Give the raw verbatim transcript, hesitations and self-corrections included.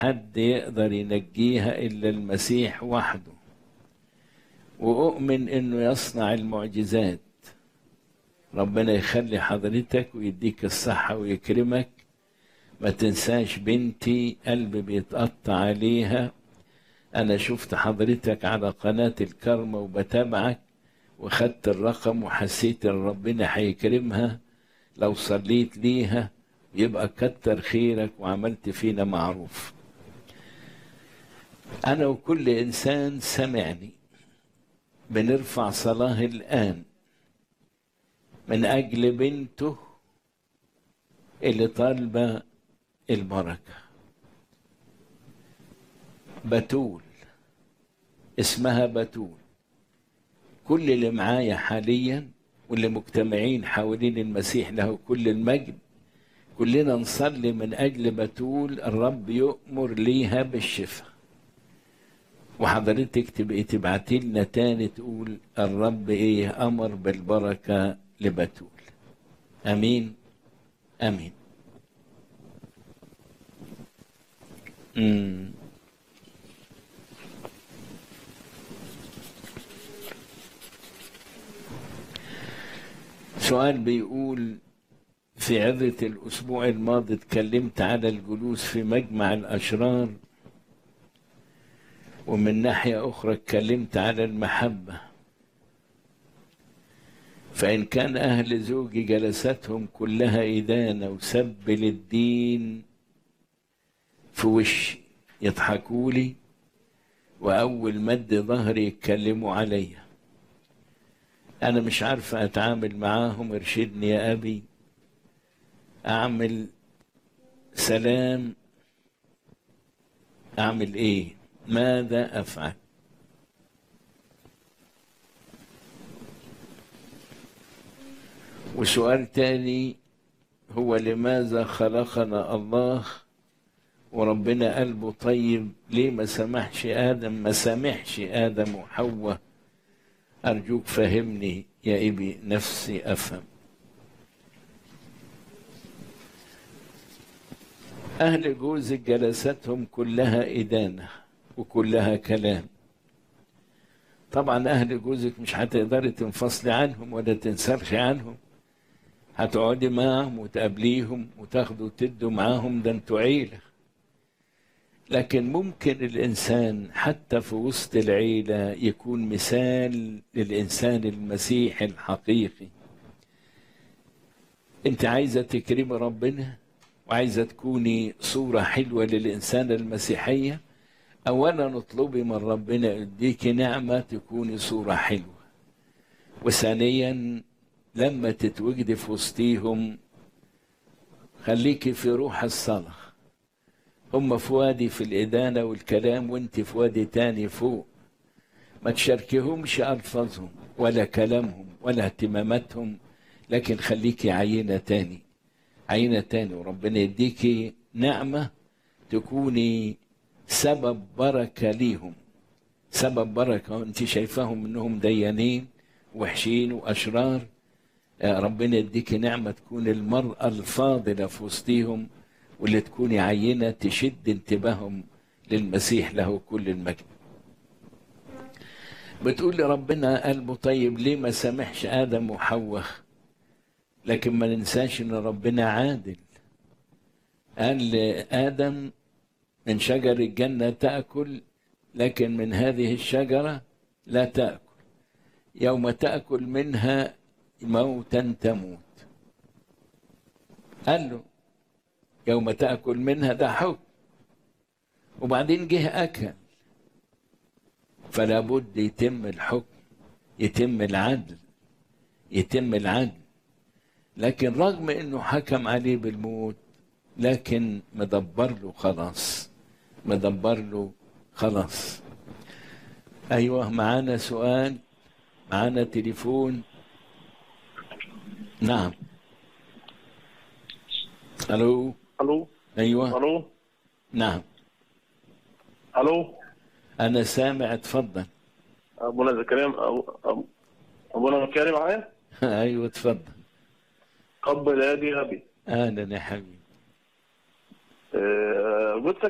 حد يقدر ينجيها إلا المسيح وحده، وأؤمن إنه يصنع المعجزات. ربنا يخلي حضرتك ويديك الصحة ويكرمك. ما تنساش بنتي، قلبي بيتقطع عليها. أنا شفت حضرتك على قناة الكرمة وبتابعك، وخدت الرقم وحسيت إن ربنا هيكرمها لو صليت ليها، يبقى كتر خيرك وعملت فينا معروف. أنا وكل إنسان سمعني بنرفع صلاة الآن من أجل بنته اللي طالبة البركة، بتول، اسمها بتول. كل اللي معايا حاليا واللي مجتمعين حوالين المسيح له كل المجد، كلنا نصلي من أجل بتول الرب يؤمر ليها بالشفاء. وحضرتك تبقي تبعتي لنا تاني تقول الرب ايه امر بالبركه لبتول. امين امين. امم سؤال بيقول: في عظة الأسبوع الماضي اتكلمت على الجلوس في مجمع الأشرار، ومن ناحية أخرى اتكلمت على المحبة. فإن كان أهل زوجي جلستهم كلها إدانة وسب للدين في وشي، يضحكوا لي، وأول مد ظهري يتكلموا عليا، أنا مش عارفة أتعامل معاهم، ارشدني يا أبي. أعمل سلام؟ أعمل إيه؟ ماذا أفعل؟ وسؤال تاني هو: لماذا خلقنا الله وربنا قلبه طيب، ليه ما سمحش آدم ما سامحش آدم وحواء؟ أرجوك فهمني يا إبي، نفسي أفهم. أهل جوزك جلستهم كلها إدانة وكلها كلام. طبعا أهل جوزك مش هتقدري تنفصلي عنهم ولا تنسرخي عنهم، هتقعدي معهم وتقابليهم وتاخدوا وتدوا معاهم، ده انتوا عيلة. لكن ممكن الإنسان حتى في وسط العيلة يكون مثال للإنسان المسيحي الحقيقي. انت عايزة تكرمي ربنا وعايزة تكوني صورة حلوة للإنسان المسيحية، أولا اطلبي من ربنا يديكي نعمة تكوني صورة حلوة. وثانيا لما تتوجدي في وسطيهم خليكي في روح الصلاة. هم في وادي في الإدانة والكلام وانت في وادي تاني فوق. ما تشاركيهمش ألفاظهم ولا كلامهم ولا اهتماماتهم، لكن خليكي عينة تاني، عينة تاني، وربنا يديكي نعمة تكوني سبب بركة ليهم، سبب بركة. وانت شايفاهم انهم ديانين وحشين وأشرار، ربنا يديكي نعمة تكون المرأة الفاضلة في وسطيهم، واللي تكوني عينة تشد انتباههم للمسيح له كل المجد. بتقول لي ربنا قلبه طيب، ليه ما سامحش آدم وحواء؟ لكن ما ننساش ان ربنا عادل. قال لآدم من شجر الجنة تأكل، لكن من هذه الشجرة لا تأكل، يوم تأكل منها موتا تموت. قال له يوم تأكل منها، ده حكم. وبعدين جه أكل، فلا بد يتم الحكم، يتم العدل، يتم العدل. لكن رغم انه حكم عليه بالموت، لكن مدبر له خلاص، مدبر له خلاص. ايوه، معانا سؤال، معانا تليفون. نعم. الو. الو. ايوه. الو. نعم. الو. انا سامع، اتفضل. ابونا زكريا، أبو... أبو... ابونا زكريا معايا. ايوه اتفضل. قبل يدي ابي. اهلا يا حبيبي. أه... قلت